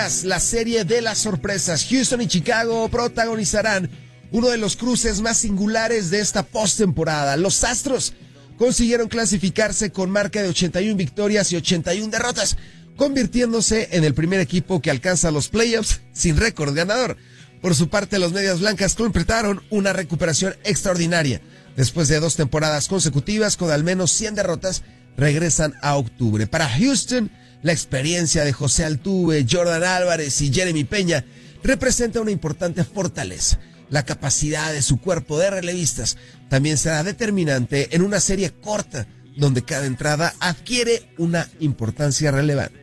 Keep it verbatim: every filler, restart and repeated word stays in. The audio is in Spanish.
La serie de las sorpresas. Houston y Chicago protagonizarán uno de los cruces más singulares de esta postemporada. Los Astros consiguieron clasificarse con marca de ochenta y una victorias y ochenta y una derrotas, convirtiéndose en el primer equipo que alcanza los playoffs sin récord ganador. Por su parte, los Medias Blancas completaron una recuperación extraordinaria. Después de dos temporadas consecutivas con al menos cien derrotas, regresan a octubre. Para Houston, la experiencia de José Altuve, Jordan Álvarez y Jeremy Peña representa una importante fortaleza. La capacidad de su cuerpo de relevistas también será determinante en una serie corta, donde cada entrada adquiere una importancia relevante.